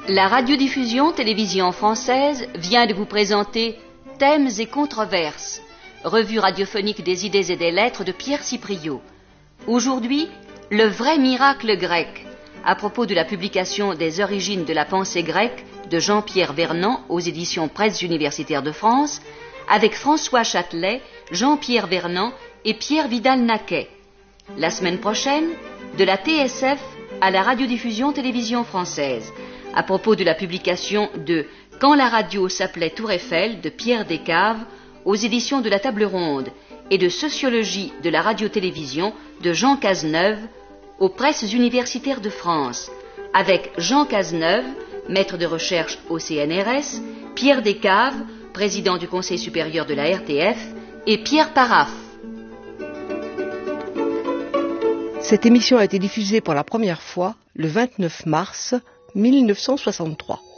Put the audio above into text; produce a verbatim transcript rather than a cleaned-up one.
La radiodiffusion télévision française vient de vous présenter Thèmes et controverses, revue radiophonique des idées et des lettres de Pierre Cipriot. Aujourd'hui, le vrai miracle grec, à propos de la publication des origines de la pensée grecque de Jean-Pierre Vernant aux éditions Presses universitaires de France, avec François Châtelet, Jean-Pierre Vernant et Pierre Vidal-Naquet. La semaine prochaine, de la T S F à la radiodiffusion télévision française, à propos de la publication de Quand la radio s'appelait Tour Eiffel de Pierre Descaves aux éditions de la Table Ronde et de Sociologie de la radio-télévision de Jean Cazeneuve aux Presses universitaires de France, avec Jean Cazeneuve, maître de recherche au C N R S, Pierre Descaves, président du Conseil supérieur de la R T F, et Pierre Paraf. Cette émission a été diffusée pour la première fois le vingt-neuf mars mille neuf cent soixante-trois.